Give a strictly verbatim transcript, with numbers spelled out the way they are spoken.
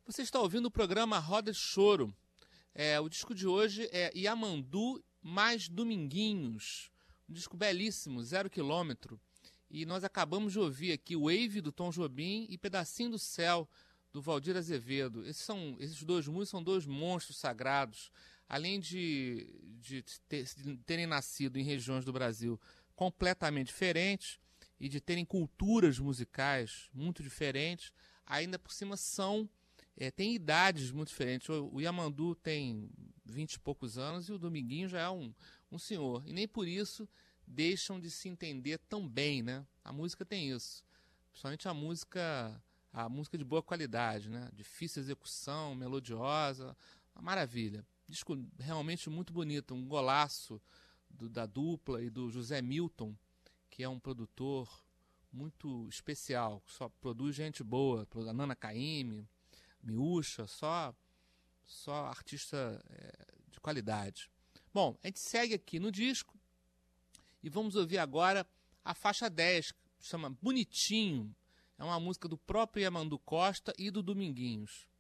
Você está ouvindo o programa Roda de Choro. É, o disco de hoje é Yamandu mais Dominguinhos. Um disco belíssimo, zero quilômetro. E nós acabamos de ouvir aqui Wave, do Tom Jobim, e Pedacinho do Céu, do Valdir Azevedo. Esses, são, esses dois músicos são dois monstros sagrados. Além de, de, ter, de terem nascido em regiões do Brasil completamente diferentes e de terem culturas musicais muito diferentes, ainda por cima são... É, tem idades muito diferentes. O, o Yamandu tem vinte e poucos anos e o Dominguinho já é um, um senhor. E nem por isso deixam de se entender tão bem, né? A música tem isso. Principalmente a música, a música de boa qualidade, né? Difícil execução, melodiosa, uma maravilha. Disco realmente muito bonito, um golaço do, da dupla e do José Milton, que é um produtor muito especial, só produz gente boa, a Nana Caymmi, Miúcha, só, só artista é, de qualidade. Bom, a gente segue aqui no disco e vamos ouvir agora a faixa dez, que chama Bonitinho. É uma música do próprio Yamandu Costa e do Dominguinhos.